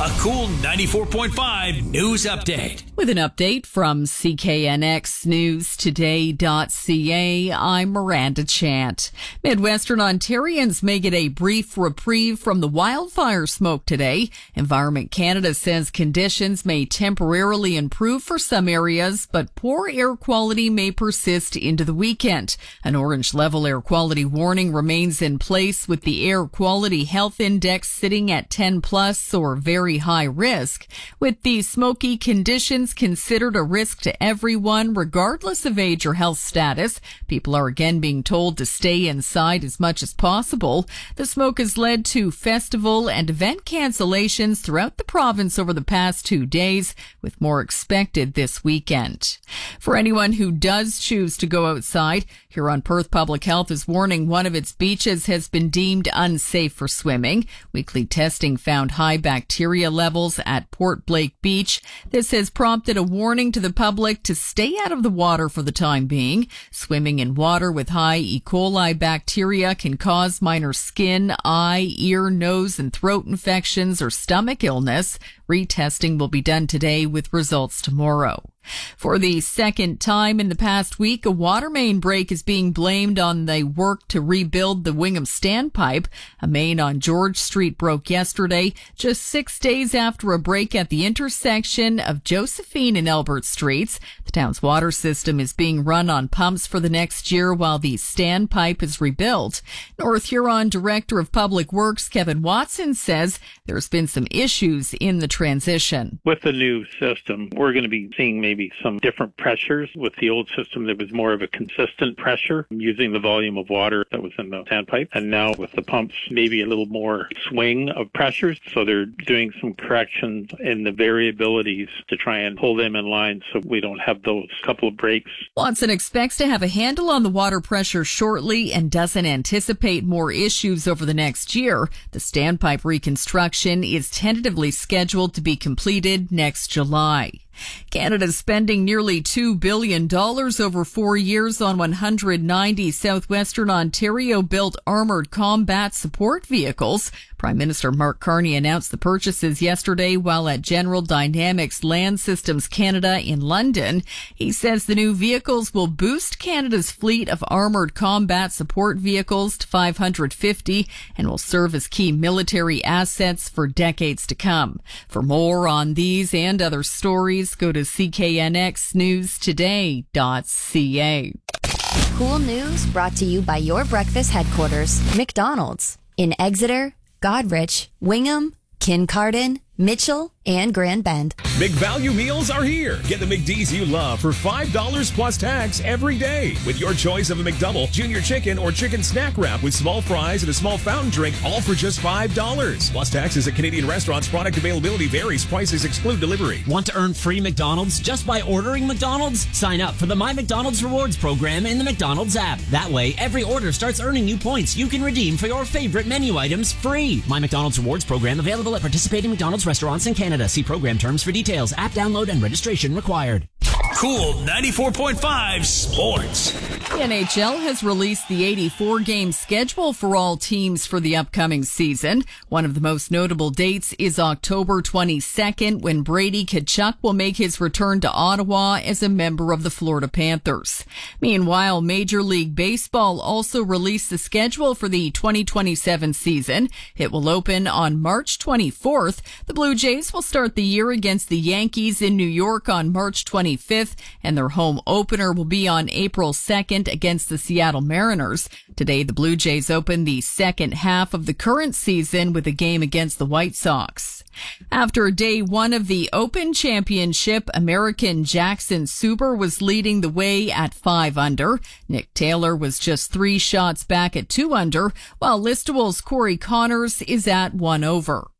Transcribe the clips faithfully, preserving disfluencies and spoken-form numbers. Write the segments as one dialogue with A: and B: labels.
A: A Cool ninety-four point five news update.
B: With an update from C K N X News Today dot C A, I'm Miranda Chant. Midwestern Ontarians may get a brief reprieve from the wildfire smoke today. Environment Canada says conditions may temporarily improve for some areas, but poor air quality may persist into the weekend. An orange level air quality warning remains in place, with the Air Quality Health Index sitting at ten plus or very high risk. With the smoky conditions considered a risk to everyone, regardless of age or health status, people are again being told to stay inside as much as possible. The smoke has led to festival and event cancellations throughout the province over the past two days, with more expected this weekend. For anyone who does choose to go outside, Huron Perth Public Health is warning one of its beaches has been deemed unsafe for swimming. Weekly testing found high bacteria levels at Port Blake Beach. This has prompted a warning to the public to stay out of the water for the time being. Swimming in water with high E. coli bacteria can cause minor skin, eye, ear, nose, and throat infections or stomach illness. Retesting will be done today with results tomorrow. For the second time in the past week, a water main break is being blamed on the work to rebuild the Wingham Standpipe. A main on George Street broke yesterday, just six days after a break at the intersection of Josephine and Albert Streets. The town's water system is being run on pumps for the next year while the standpipe is rebuilt. North Huron Director of Public Works Kevin Watson says there's been some issues in the transition.
C: With the new system, we're going to be seeing maybe some different pressures. With the old system, there was more of a consistent pressure using the volume of water that was in the standpipe. And now with the pumps, maybe a little more swing of pressures. So they're doing some corrections in the variabilities to try and pull them in line so we don't have those couple of breaks.
B: Watson expects to have a handle on the water pressure shortly and doesn't anticipate more issues over the next year. The standpipe reconstruction is tentatively scheduled to be completed next July. Canada's spending nearly two billion dollars over four years on one hundred ninety Southwestern Ontario-built armored combat support vehicles. Prime Minister Mark Carney announced the purchases yesterday while at General Dynamics Land Systems Canada in London. He says the new vehicles will boost Canada's fleet of armored combat support vehicles to five hundred fifty and will serve as key military assets for decades to come. For more on these and other stories, go to C K N X News Today dot C A.
D: Cool news brought to you by your breakfast headquarters, McDonald's, in Exeter, Godrich, Wingham, Kincardine, Mitchell, and Grand Bend.
E: Big value meals are here. Get the McD's you love for five dollars plus tax every day with your choice of a McDouble, junior chicken, or chicken snack wrap with small fries and a small fountain drink, all for just five dollars. Plus taxes at Canadian restaurants. Product availability varies. Prices exclude delivery.
F: Want to earn free McDonald's just by ordering McDonald's? Sign up for the My McDonald's Rewards program in the McDonald's app. That way, every order starts earning you points you can redeem for your favorite menu items free. My McDonald's Rewards program available at participating McDonald's restaurants in Canada. See program terms for details. App download and registration required.
A: Cool ninety-four point five Sports.
B: The N H L has released the eighty-four game schedule for all teams for the upcoming season. One of the most notable dates is October twenty-second, when Brady Tkachuk will make his return to Ottawa as a member of the Florida Panthers. Meanwhile, Major League Baseball also released the schedule for the twenty twenty-seven season. It will open on March twenty-fourth. The Blue Jays will start the year against the Yankees in New York on March twenty-fifth, and their home opener will be on April second against the Seattle Mariners. Today, the Blue Jays open the second half of the current season with a game against the White Sox. After day one of the Open Championship, American Jackson Suber was leading the way at five under. Nick Taylor was just three shots back at two under, while Listowel's Corey Connors is at one over.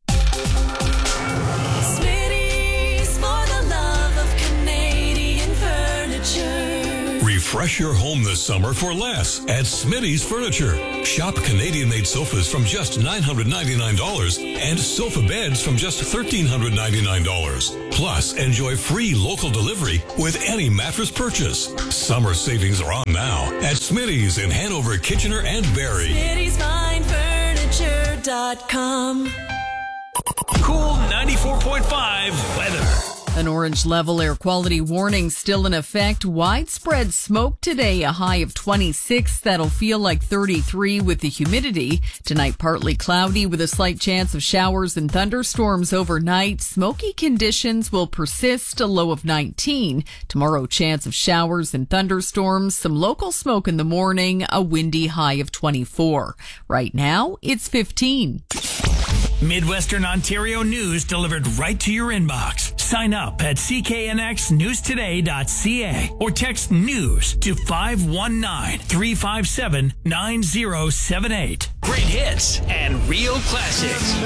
G: Refresh your home this summer for less at Smitty's Furniture. Shop Canadian-made sofas from just nine hundred ninety-nine dollars and sofa beds from just one thousand three hundred ninety-nine dollars. Plus, enjoy free local delivery with any mattress purchase. Summer savings are on now at Smitty's in Hanover, Kitchener, and Barrie.
H: Smitty's Fine Furniture dot com.
A: Cool ninety-four point five weather.
B: An orange level air quality warning still in effect. Widespread smoke today, a high of twenty-six. That'll feel like thirty-three with the humidity. Tonight, partly cloudy with a slight chance of showers and thunderstorms overnight. Smoky conditions will persist, a low of nineteen. Tomorrow, chance of showers and thunderstorms. Some local smoke in the morning, a windy high of twenty-four. Right now, it's fifteen.
A: Midwestern Ontario news delivered right to your inbox. Sign up at c k n x news today dot c a or text news to five one nine, three five seven, nine zero seven eight. Great hits and real classics.